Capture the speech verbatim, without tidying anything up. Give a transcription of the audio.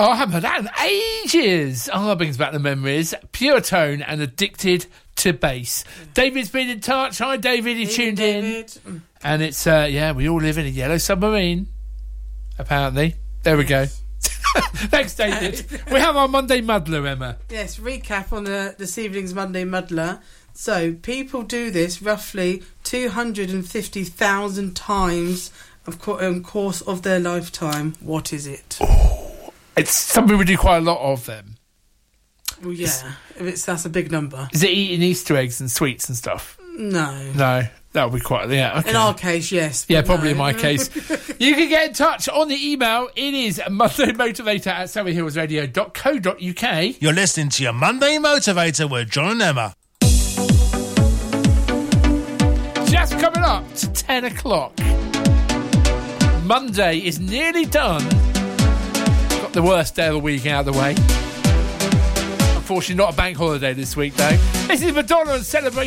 Oh, I haven't heard that in ages. Oh, that brings back the memories. Pure Tone and Addicted to Bass. Yeah. David's been in touch. Hi, David. He hey, tuned David. in. And it's, uh, yeah, we all live in a yellow submarine, apparently. There we yes. go. Thanks, David. We have our Monday Muddler, Emma. Yes, recap on the, this evening's Monday Muddler. So, people do this roughly two hundred fifty thousand times of co- um, course of their lifetime. What is it? Oh, it's something we do quite a lot of them. Well, yeah, it's, if it's that's a big number. Is it eating Easter eggs and sweets and stuff? No. No. That would be quite, yeah, okay. In our case, yes. Yeah, probably no. in my case. You can get in touch on the email. It is Monday Motivator at surrey hills radio dot co dot uk. You're listening to your Monday Motivator with John and Emma. Just coming up to ten o'clock. Monday is nearly done. Got the worst day of the week out of the way. Unfortunately, not a bank holiday this week, though. This is Madonna and Celebrate.